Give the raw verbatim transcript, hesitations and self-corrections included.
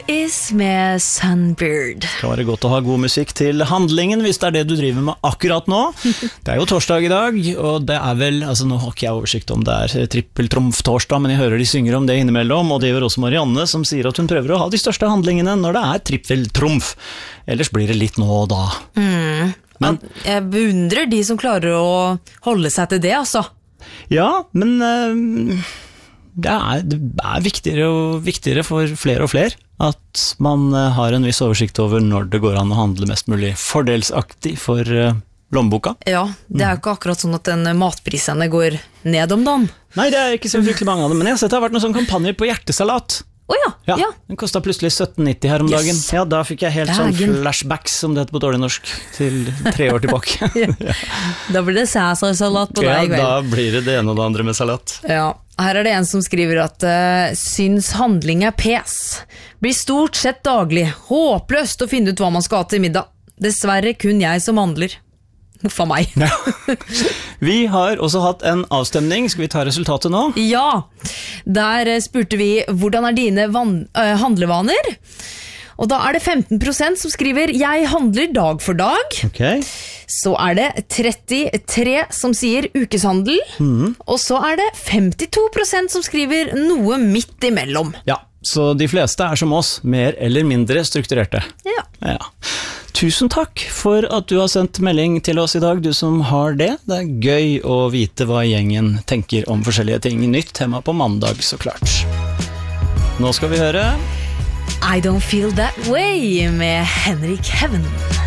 Is med Sunbird. Det kan være godt å ha god musikk til handlingen hvis det er det du driver med akkurat nå. Det er jo torsdag i dag, og det er vel, altså nå har ikke jeg oversikt om det er trippeltrumf-torsdag, men jeg hører de synger om det innimellom, og det gjør også Marianne som sier at hun prøver å ha de største handlingene når det er trippeltrumf. Ellers blir det litt nå og da. Mm. Men jeg beundrer de som klarer å holde seg til det, altså. Ja, men uh, det, er, det er viktigere og viktigere for flere og flere at man uh, har en viss oversikt over når det går an å handle mest mulig fordelsaktig for uh, lommeboka. Ja, det er jo ikke akkurat sånn at den matprisene går ned om dagen. Nei, det er ikke så fryktelig mange av dem, men jeg har sett det har vært noen sånne kampanjer på hjertesalat. Å oh, ja, ja, ja. Den kostet plutselig sytten nitti her om Yes. dagen. Ja, da fikk jeg helt Dagen. sånn flashbacks, som det heter på dårlig norsk, til tre år tilbake. ja. Da blir det Cæsar-salat på deg i Ja, kveld. da blir det det ene og det andre med salat. Ja, her er det en som skriver at uh, syns handling er pes. Blir stort sett daglig. Håpløst å finne ut hva man skal ha til middag. Dessverre kun jeg som handler. For meg. Ja. Vi har også hatt en avstemning. Skal vi ta resultatet nå? Ja, der spurte vi hvordan er dine van- øh, handlevaner? Og da er det femten prosent som skriver jeg handler dag for dag. Ok. Så er det trettitre som sier ukeshandel. Mm. Og så er det femtito prosent som skriver noe midt imellom. Ja, så de fleste er som oss, mer eller mindre strukturerte. Ja. Ja. Tusen takk for at du har sendt melding til oss i dag, du som har det. Det er gøy å vite hva gjengen tenker om forskjellige ting. Nytt tema på mandag, så klart. Nå skal vi høre I Don't Feel That Way med Henrik Heaven.